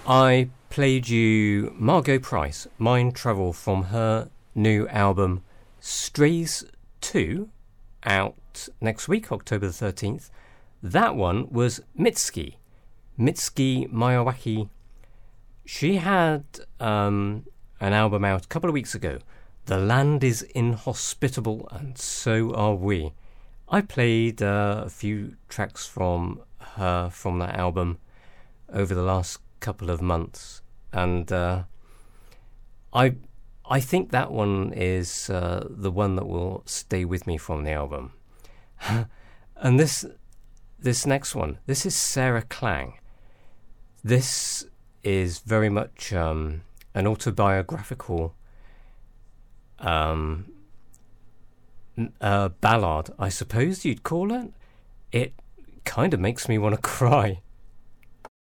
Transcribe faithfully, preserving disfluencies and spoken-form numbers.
I played you Margot Price, Mind Travel, from her new album Strays two, out next week, October the thirteenth. That one was Mitski, Mitski Miyawaki. She had um, an album out a couple of weeks ago, The Land is Inhospitable and So Are We. I played uh, a few tracks from her from that album over the last couple of months, and uh, I I think that one is uh, the one that will stay with me from the album. And this this next one, this is Sarah Klang. This is very much um, an autobiographical um, uh, ballad, I suppose you'd call it. It kind of makes me want to cry.